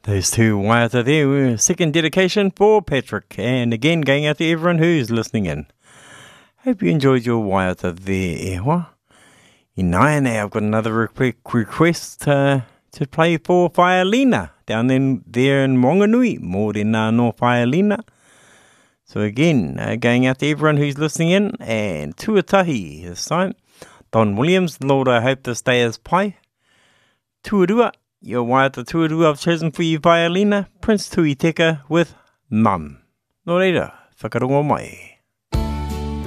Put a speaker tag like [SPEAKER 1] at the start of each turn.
[SPEAKER 1] Those two waiata there were second dedication for Patrick. And again, going out to everyone who's listening in. Hope you enjoyed your waiata there, Ewa. Now I've got another request to play for Whaialina down there in Wanganui. Mōrena no Whaialina. So again, going out to everyone who's listening in. And tuatahi this time. Don Williams, Lord, I hope this day is pai. Tuarua, your waiata tuarua I've chosen for you, Whaialina, Prince Tuiteka with Mum. Nō reira, whakarongo mai.